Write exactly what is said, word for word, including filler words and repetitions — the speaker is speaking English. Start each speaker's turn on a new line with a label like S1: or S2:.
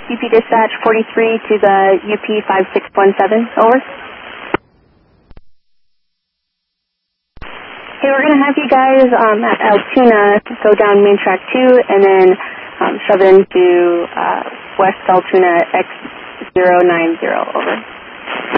S1: U P Dispatch forty-three to the U P five six one seven, over. Okay, we're going to have you guys um, at Altoona go down Main Track two and then um, shove into uh, West Altoona X zero nine zero, over.